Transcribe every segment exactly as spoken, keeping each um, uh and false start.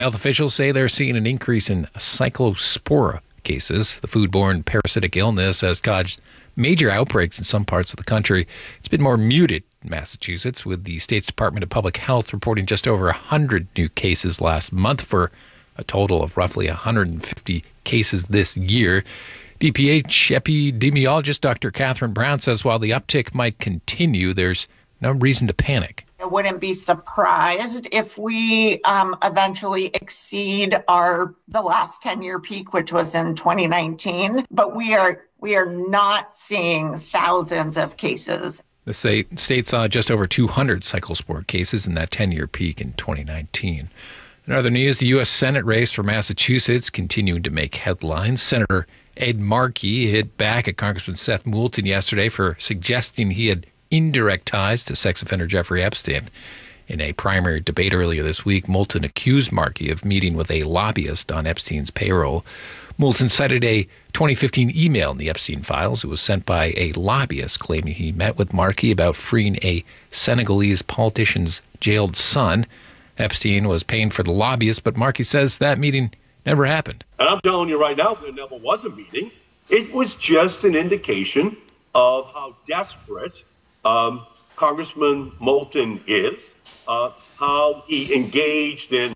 Health officials say they're seeing an increase in cyclospora cases. The foodborne parasitic illness has caused major outbreaks in some parts of the country. It's been more muted in Massachusetts, with the state's Department of Public Health reporting just over one hundred new cases last month for a total of roughly one hundred fifty cases this year. D P H epidemiologist Doctor Catherine Brown says while the uptick might continue, there's no reason to panic. I wouldn't be surprised if we um, eventually exceed our the last ten-year peak, which was in twenty nineteen. But we are we are not seeing thousands of cases. The state, state saw just over two hundred cyclospora cases in that ten-year peak in twenty nineteen. In other news, the U S Senate race for Massachusetts continuing to make headlines. Senator Ed Markey hit back at Congressman Seth Moulton yesterday for suggesting he had indirect ties to sex offender Jeffrey Epstein. In a primary debate earlier this week, Moulton accused Markey of meeting with a lobbyist on Epstein's payroll. Moulton cited a twenty fifteen email in the Epstein files. It was sent by a lobbyist claiming he met with Markey about freeing a Senegalese politician's jailed son. Epstein was paying for the lobbyist, but Markey says that meeting never happened. And I'm telling you right now, there never was a meeting. It was just an indication of how desperate um, Congressman Moulton is, uh, how he engaged in,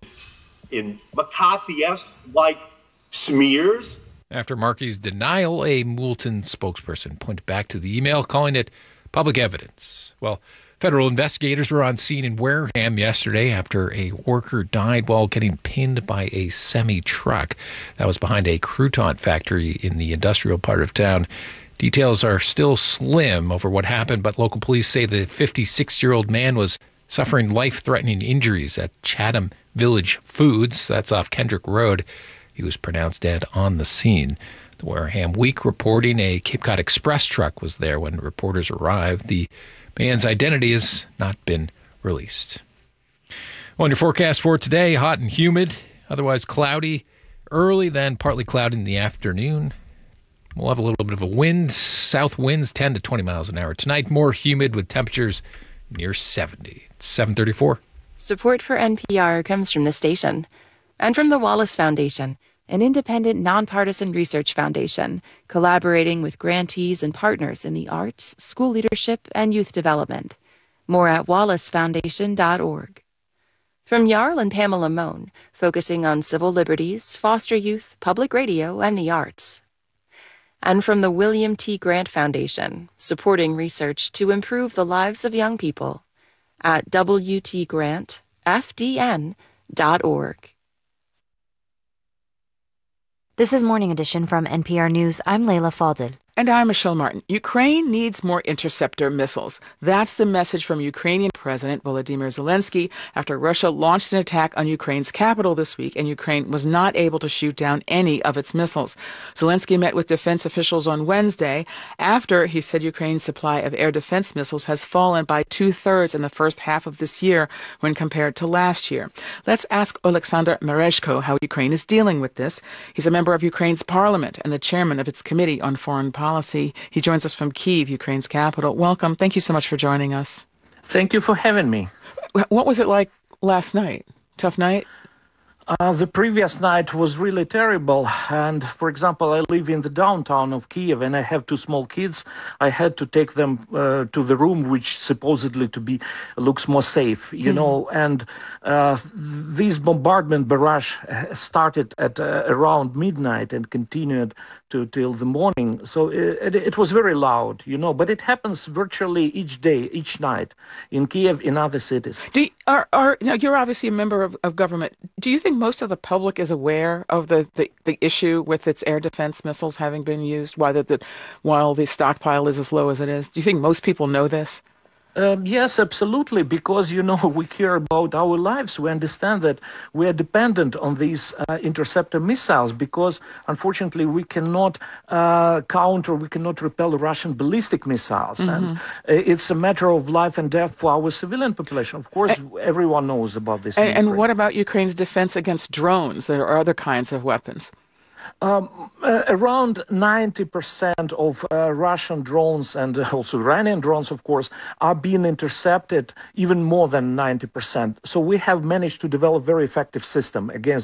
in McCarthy-esque-like smears. After Markey's denial, a Moulton spokesperson pointed back to the email, calling it public evidence. Well, federal investigators were on scene in Wareham yesterday after a worker died while getting pinned by a semi-truck that was behind a crouton factory in the industrial part of town. Details are still slim over what happened, but local police say the fifty-six-year-old man was suffering life-threatening injuries at Chatham Village Foods. That's off Kendrick Road. He was pronounced dead on the scene. The Wareham Week reporting a Cape Cod Express truck was there when reporters arrived. The man's identity has not been released. On your forecast for today, hot and humid, otherwise cloudy early, then partly cloudy in the afternoon. We'll have a little bit of a wind, south winds ten to twenty miles an hour. Tonight, more humid with temperatures near seventy. It's seven thirty-four. Support for N P R comes from the station and from the Wallace Foundation, an independent, nonpartisan research foundation collaborating with grantees and partners in the arts, school leadership, and youth development. More at wallace foundation dot org. From Jarl and Pamela Mohn, focusing on civil liberties, foster youth, public radio, and the arts. And from the William T. Grant Foundation, supporting research to improve the lives of young people at w t grant f d n dot org. This is Morning Edition from N P R News. I'm Layla Falded. And I'm Michelle Martin. Ukraine needs more interceptor missiles. That's the message from Ukrainian President Volodymyr Zelensky after Russia launched an attack on Ukraine's capital this week, and Ukraine was not able to shoot down any of its missiles. Zelensky met with defense officials on Wednesday after he said Ukraine's supply of air defense missiles has fallen by two-thirds in the first half of this year when compared to last year. Let's ask Oleksandr Merezhko how Ukraine is dealing with this. He's a member of Ukraine's parliament and the chairman of its Committee on Foreign Policy. Policy. He joins us from Kyiv, Ukraine's capital. Welcome. Thank you so much for joining us. Thank you for having me. What was it like last night? Tough night? Uh, the previous night was really terrible. And, for example, I live in the downtown of Kyiv and I have two small kids. I had to take them uh, to the room which supposedly to be looks more safe, you mm-hmm. know. And uh, this bombardment barrage started at uh, around midnight and continued to till the morning. So it, it was very loud, you know. But it happens virtually each day, each night in Kyiv, in other cities. Do you, are, are, now you're obviously a member of, of government. Do you think most of the public is aware of the, the, the issue with its air defense missiles having been used, while the, the, while the stockpile is as low as it is? Do you think most people know this? Uh, yes, absolutely, because, you know, we care about our lives. We understand that we are dependent on these uh, interceptor missiles because, unfortunately, we cannot uh, counter, we cannot repel Russian ballistic missiles. Mm-hmm. And it's a matter of life and death for our civilian population. Of course, and, everyone knows about this. And, and what about Ukraine's defense against drones or other kinds of weapons? Um, uh, around ninety percent of uh, Russian drones and also Iranian drones, of course, are being intercepted, even more than ninety percent. So we have managed to develop a very effective system against